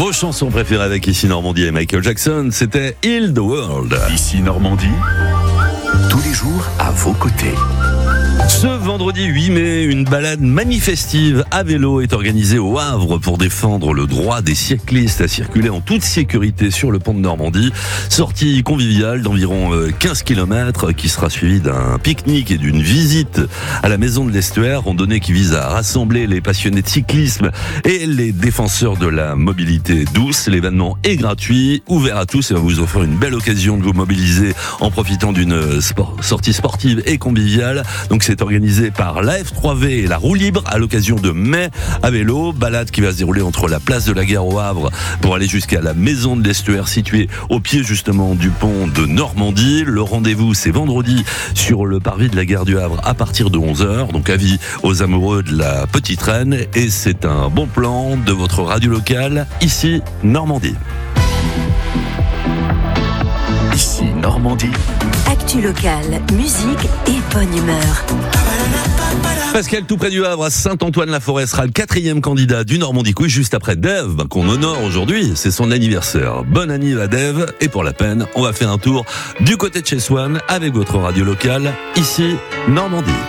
Vos chansons préférées avec Ici Normandie et Michael Jackson, c'était Heal the World. Ici Normandie, tous les jours à vos côtés. Ce vendredi 8 mai, une balade manifestive à vélo est organisée au Havre pour défendre le droit des cyclistes à circuler en toute sécurité sur le pont de Normandie. Sortie conviviale d'environ 15 km qui sera suivie d'un pique-nique et d'une visite à la maison de l'estuaire, randonnée qui vise à rassembler les passionnés de cyclisme et les défenseurs de la mobilité douce. L'événement est gratuit, ouvert à tous et va vous offrir une belle occasion de vous mobiliser en profitant d'une sortie sportive et conviviale. Donc c'est organisé par la F3V et la roue libre à l'occasion de mai à vélo. Balade qui va se dérouler entre la place de la Gare au Havre pour aller jusqu'à la maison de l'estuaire située au pied justement du pont de Normandie. Le rendez-vous c'est vendredi sur le parvis de la Gare du Havre à partir de 11h. Donc avis aux amoureux de la petite reine et c'est un bon plan de votre radio locale Ici Normandie. Ici Normandie. Actu locale, musique et bonne humeur. Pascal, tout près du Havre, à Saint-Antoine-la-Forêt, sera le 4e candidat du Normandie Quiz, juste après Dave, qu'on honore aujourd'hui. C'est son anniversaire. Bon anniversaire à Dave. Et pour la peine, on va faire un tour du côté de chez Swan avec votre radio locale, Ici Normandie.